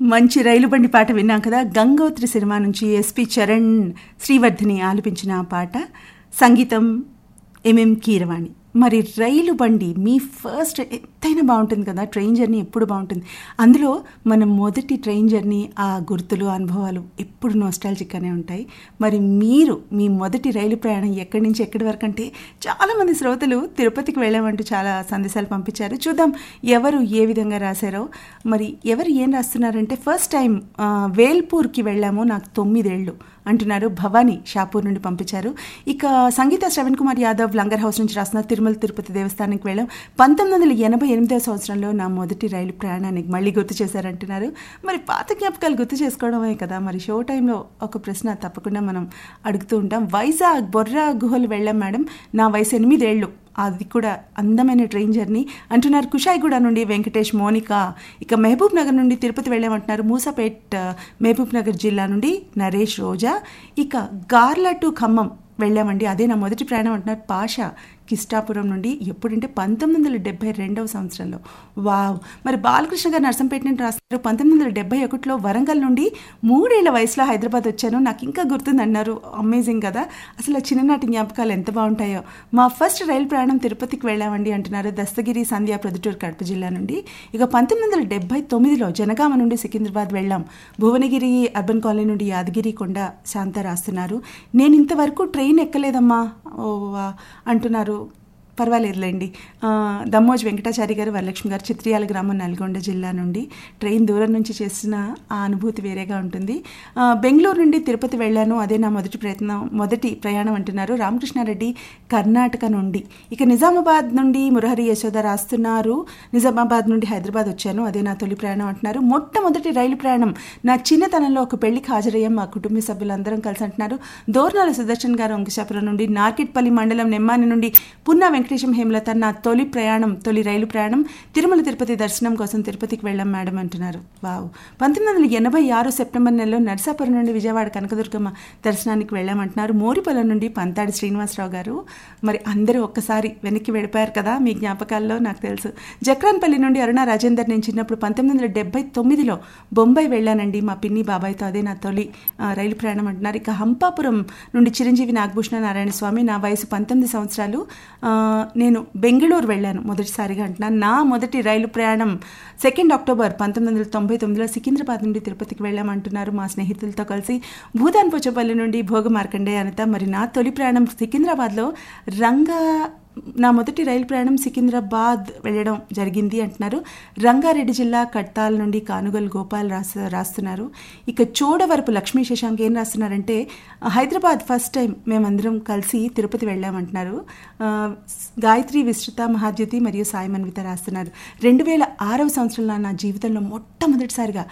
మంచి రైలు బండి పాట విన్నాం కదా. గంగోత్రి సినిమా నుంచి ఎస్పి చరణ్, శ్రీవర్ధిని ఆలపించిన ఆ పాట. సంగీతం ఎంఎం కీరవాణి. మరి రైలు బండి మీ ఫస్ట్ ఎంతైనా బాగుంటుంది కదా. ట్రైన్ జర్నీ ఎప్పుడు బాగుంటుంది. అందులో మన మొదటి ట్రైన్ జర్నీ, ఆ గుర్తులు, అనుభవాలు ఎప్పుడు నోస్టాల్జిక్గానే ఉంటాయి. మరి మీరు మీ మొదటి రైలు ప్రయాణం ఎక్కడి నుంచి ఎక్కడి వరకు అంటే, చాలామంది శ్రోతలు తిరుపతికి వెళ్ళామంటూ చాలా సందేశాలు పంపించారు. చూద్దాం ఎవరు ఏ విధంగా రాశారో. మరి ఎవరు ఏం రాస్తున్నారంటే, ఫస్ట్ టైం వేల్పూర్కి వెళ్ళాము, నాకు 9 ఏళ్ళు అంటున్నారు. భవానీ షాపూర్ నుండి పంపించారు. ఇక సంగీత శ్రవణ్ కుమార్ యాదవ్ లంగర్ హౌస్ నుంచి రాస్తున్నారు. తిరుమల తిరుపతి దేవస్థానానికి వెళ్ళాం, 1988వ సంవత్సరంలో నా మొదటి రైలు ప్రయాణానికి మళ్ళీ గుర్తు చేశారంటున్నారు. మరి పాత జ్ఞాపకాలు గుర్తు చేసుకోవడమే కదా. మరి షో టైంలో ఒక ప్రశ్న తప్పకుండా మనం అడుగుతూ ఉంటాం. వైజాగ్ బొర్రా గుహలు వెళ్ళాం మేడం, నా వయసు 8 ఏళ్ళు, అది కూడా అందమైన ట్రైన్ జర్నీ అంటున్నారు. కుషాయిగూడ నుండి వెంకటేష్, మోనిక. ఇక మహబూబ్ నగర్ నుండి తిరుపతి వెళ్ళామంటున్నారు. మూసాపేట్ మహబూబ్ నగర్ జిల్లా నుండి నరేష్, రోజా. ఇక గార్ల టు ఖమ్మం వెళ్ళామండి, అదే నా మొదటి ప్రయాణం అంటున్నారు. పాషా కిష్టాపురం నుండి. ఎప్పుడంటే 1972వ సంవత్సరంలో. వావ్. మరి బాలకృష్ణ గారు నర్సంపేట నుండి రాస్తారు. 1971లో వరంగల్ నుండి 3 ఏళ్ల వయసులో హైదరాబాద్ వచ్చాను, నాకు ఇంకా గుర్తుంది అన్నారు. అమేజింగ్ కదా. అసలు చిన్ననాటి జ్ఞాపకాలు ఎంత బాగుంటాయో. మా ఫస్ట్ రైలు ప్రయాణం తిరుపతికి వెళ్ళామండి అంటున్నారు. దస్తగిరి సంధ్య, ప్రొద్దుటూరు, కడప జిల్లా నుండి. ఇక 1979లో జనగామ నుండి సికింద్రాబాద్ వెళ్ళాం. భువనగిరి అర్బన్ కాలనీ నుండి యాదగిరి కొండ శాంత రాస్తున్నారు. నేను ఇంతవరకు ట్రైన్ ఎక్కలేదమ్మా అంటున్నారు. పర్వాలేదులేండి. దమ్మోజ్ వెంకటాచారి గారు, వరలక్ష్మి గారు, చిత్రియాల గ్రామం, నల్గొండ జిల్లా నుండి. ట్రైన్ దూరం నుంచి చేసిన ఆ అనుభూతి వేరేగా ఉంటుంది. బెంగళూరు నుండి తిరుపతి వెళ్ళాను, అదే నా మొదటి ప్రయాణం అంటున్నారు. రామకృష్ణారెడ్డి కర్ణాటక నుండి. ఇక నిజామాబాద్ నుండి మురహరి యశోద రాస్తున్నారు. నిజామాబాద్ నుండి హైదరాబాద్ వచ్చాను, అదే నా తొలి ప్రయాణం అంటున్నారు. మొట్టమొదటి రైలు ప్రయాణం నా చిన్నతనంలో ఒక పెళ్లికి హాజరయ్యాం, మా కుటుంబ సభ్యులందరం కలిసి అంటున్నారు. దోర్నాల సుదర్శన్ గారు అంకుశాపురం నుండి. నార్కెట్పల్లి మండలం నెమ్మాని నుండి పున్నా వెంకటేశం, హేమలత. నా తొలి రైలు ప్రయాణం తిరుమల తిరుపతి దర్శనం కోసం తిరుపతికి వెళ్ళాం మేడం అంటున్నారు. వావ్. 1986 సెప్టెంబర్ నెలలో నర్సాపురం నుండి విజయవాడ కనకదుర్గమ్మ దర్శనానికి వెళ్ళామంటున్నారు. మోరిపొలం నుండి పంతాడి శ్రీనివాసరావు గారు. మరి అందరూ ఒక్కసారి వెనక్కి వెళ్ళిపోయారు కదా మీ జ్ఞాపకాల్లో, నాకు తెలుసు. జక్రాన్పల్లి నుండి అరుణ రాజేందర్. నేను చిన్నప్పుడు 1979లో బొంబాయి వెళ్ళానండి మా పిన్ని బాబాయ్తో, అదే నా తొలి రైలు ప్రయాణం అంటున్నారు. ఇక హంపాపురం నుండి చిరంజీవి నాగభూషణ నారాయణ స్వామి. నా వయసు 19 సంవత్సరాలు, నేను బెంగళూరు వెళ్ళాను మొదటిసారిగా అంటున్నాను. నా మొదటి రైలు ప్రయాణం 2 అక్టోబర్ 1999లో సికింద్రాబాద్ నుండి తిరుపతికి వెళ్ళామంటున్నారు మా స్నేహితులతో కలిసి. భూదాన్ పోచపల్లి నుండి భోగ మార్కండే అనిత. మరి నా తొలి ప్రయాణం సికింద్రాబాద్లో నా మొదటి రైలు ప్రయాణం సికింద్రాబాద్ వెళ్ళడం జరిగింది అంటున్నారు. రంగారెడ్డి జిల్లా కట్తాల నుండి కానుగోలు గోపాల్ రాస్తున్నారు. ఇక చోడవరపు లక్ష్మీ శశాంక్ ఏం రాస్తున్నారంటే, హైదరాబాద్ ఫస్ట్ టైం మేమందరం కలిసి తిరుపతి వెళ్ళామంటున్నారు. గాయత్రి, విస్తృత, మహాద్యుతి మరియు సాయి మన్విత రాస్తున్నారు. 2006వ సంవత్సరంలో నా జీవితంలో మొట్టమొదటిసారిగా